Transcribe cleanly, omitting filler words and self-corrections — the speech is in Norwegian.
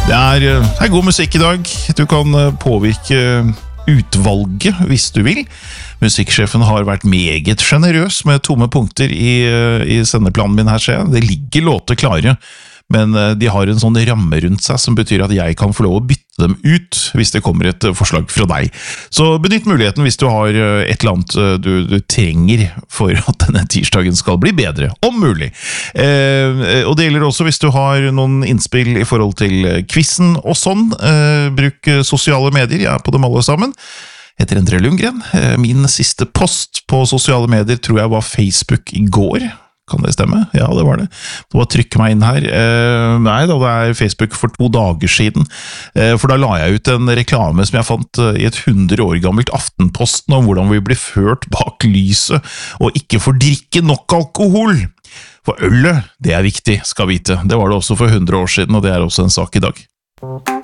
Det er god musikk I dag. Du kan påvirke utvalget hvis du vil. Musikksjefen har vært meget generøs med tomme punkter I sendeplanen min her, ser jeg. Det ligger låter klare, men de har en sånn ramme rundt seg som betyr at jeg kan få lov å bytte dem ut hvis det kommer et forslag fra deg. Så benytt muligheten hvis du har et eller annet du trenger for at denne tirsdagen skal bli bedre, om mulig. Og det gjelder også hvis du har noen innspill I forhold til quizen og sånn. Bruk sosiale medier, jeg på dem alle sammen. Jeg heter Endre Lundgren. Min siste post på sosiale medier tror jeg var Facebook I går. Kan det stemme? Ja, det var det. Så bare trykke meg inn her. Nei da, det Facebook for 2 dager siden. For da la jeg ut en reklame som jeg fant I et 100 år gammelt Aftenposten om hvordan vi blir ført bak lyset og ikke får drikke nok alkohol. For ølet, det viktig, skal vite. Det var det også for 100 år siden, og det også en sak I dag.